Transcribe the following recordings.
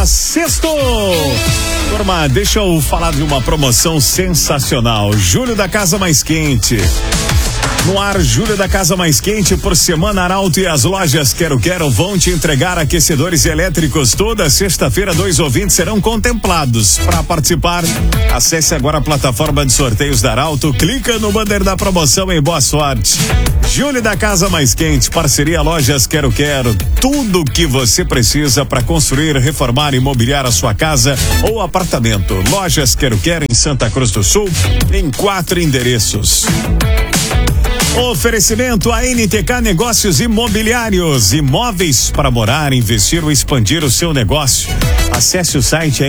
Sextou! Turma, deixa eu falar de uma promoção sensacional. Julho da Casa Mais Quente. No ar, Julho da Casa Mais Quente, por semana Arauto e as lojas Quero Quero vão te entregar aquecedores elétricos. Toda sexta-feira, 2 ouvintes serão contemplados. Para participar, acesse agora a plataforma de sorteios da Arauto, clica no banner da promoção e boa sorte. Julho da Casa Mais Quente, parceria Lojas Quero Quero. Tudo que você precisa para construir, reformar e mobiliar a sua casa ou apartamento. Lojas Quero Quero em Santa Cruz do Sul, em 4 endereços. Oferecimento a NTK Negócios Imobiliários, imóveis para morar, investir ou expandir o seu negócio. Acesse o site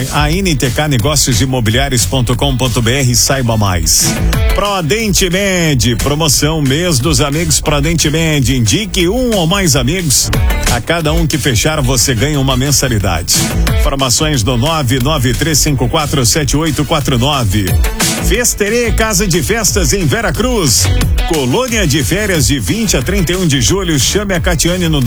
antknegóciosimobiliarios.com.br e saiba mais. Prodente Med, promoção mês dos amigos Prodente Med. Indique um ou mais amigos. A cada um que fechar, você ganha uma mensalidade. Informações no 993547849. Festerê Casa de Festas em Vera Cruz. Colônia de férias de 20 a 31 de julho. Chame a Catiane no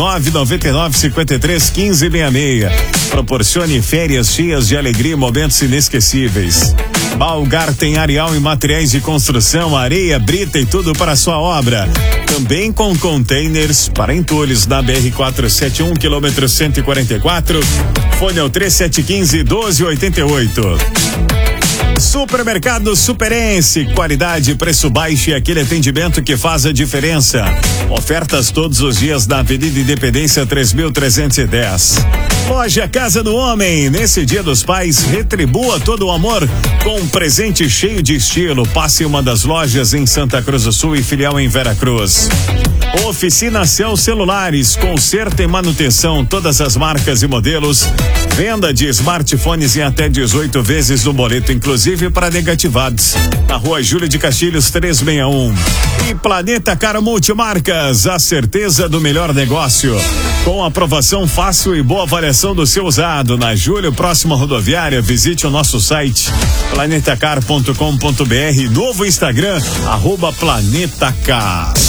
999531566. Proporcione férias cheias de alegria e momentos inesquecíveis. Balgar tem areal e materiais de construção, areia, brita e tudo para a sua obra. Também com containers para entulhos na BR-471, quilômetro 144. Fone ao 3715-1288. Supermercado Superense, qualidade, preço baixo e aquele atendimento que faz a diferença. Ofertas todos os dias na Avenida Independência 3310. Loja Casa do Homem, nesse Dia dos Pais, retribua todo o amor com um presente cheio de estilo. Passe em uma das lojas em Santa Cruz do Sul e filial em Vera Cruz. Oficina Cell Celulares, conserto e manutenção, todas as marcas e modelos. Venda de smartphones em até 18 vezes no boleto, inclusive para negativados. Na Rua Júlio de Castilhos 361. E Planeta Car Multimarcas, a certeza do melhor negócio. Com aprovação fácil e boa avaliação do seu usado. Na Júlio, próxima rodoviária, visite o nosso site planetacar.com.br, novo Instagram, @planetacar.